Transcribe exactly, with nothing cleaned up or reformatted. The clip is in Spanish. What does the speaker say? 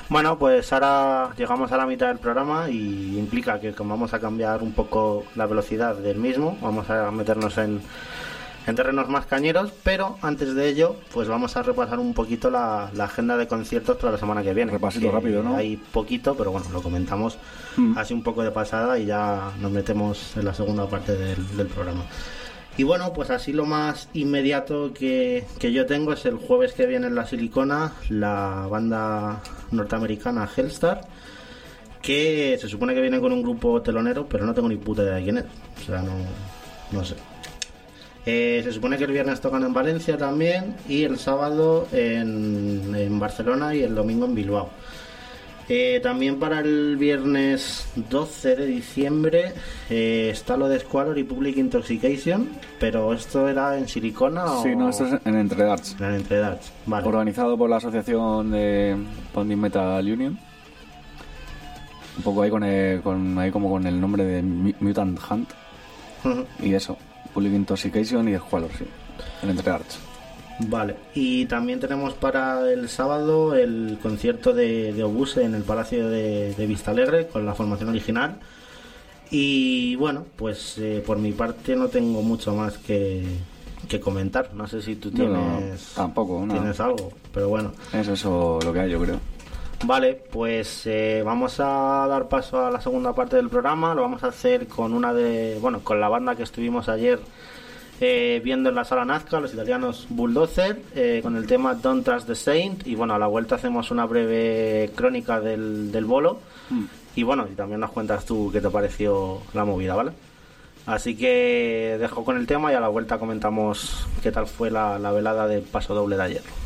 Bueno, pues ahora llegamos a la mitad del programa y implica que vamos a cambiar un poco la velocidad del mismo, vamos a meternos en, en terrenos más cañeros, pero antes de ello, pues vamos a repasar un poquito la, la agenda de conciertos para la semana que viene. Repasito rápido, ¿no? Hay poquito, pero bueno, lo comentamos mm. así un poco de pasada y ya nos metemos en la segunda parte del, del programa. Y bueno, pues así lo más inmediato que, que yo tengo es el jueves que viene en La Silicona, la banda norteamericana Hellstar, que se supone que viene con un grupo telonero, pero no tengo ni puta idea de quién es, o sea, no, no sé. Eh, se supone que el viernes tocan en Valencia también, y el sábado en, en Barcelona y el domingo en Bilbao. Eh, también para el viernes doce de diciembre eh, está lo de Squalor y Public Intoxication, pero esto era en Silicona o... Sí, no, esto es en Entredarts. En Entredarts, vale. Organizado por la asociación de Pounding Metal Union. Un poco ahí con, el, con ahí como con el nombre de Mutant Hunt. Uh-huh. Y eso, Public Intoxication y Squalor, sí, en Entredarts. Vale, y también tenemos para el sábado el concierto de, de Obuse en el Palacio de, de Vistalegre con la formación original. Y bueno, pues eh, por mi parte no tengo mucho más que, que comentar. No sé si tú tienes, no, tampoco, no. tienes algo, pero bueno. Es eso lo que hay, yo creo. Vale, pues eh, vamos a dar paso a la segunda parte del programa. Lo vamos a hacer con una de, bueno, con la banda que estuvimos ayer Eh, viendo en la sala Nazca, los italianos Bulldozer, eh, con el tema Don't Trust the Saint. Y bueno, a la vuelta hacemos una breve crónica del, del bolo. Mm. Y bueno, y también nos cuentas tú qué te pareció la movida, ¿vale? Así que dejo con el tema y a la vuelta comentamos qué tal fue la, la velada del paso doble de ayer.